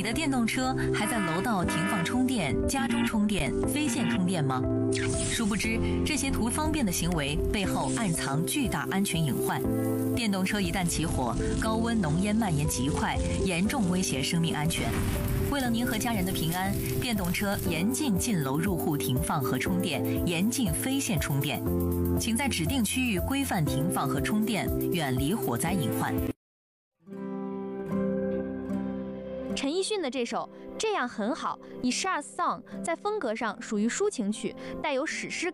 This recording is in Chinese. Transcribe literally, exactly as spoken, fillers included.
你的电动车还在楼道停放充电、家中充电、非线充电吗？殊不知，这些图方便的行为背后暗藏巨大安全隐患。电动车一旦起火，高温浓烟蔓延极快，严重威胁生命安全。为了您和家人的平安，电动车严禁进楼入户停放和充电，严禁非线充电。请在指定区域规范停放和充电，远离火灾隐患。 陈奕迅的这首《这样很好》以 Shaz Song 在风格上属于抒情曲，带有史诗感。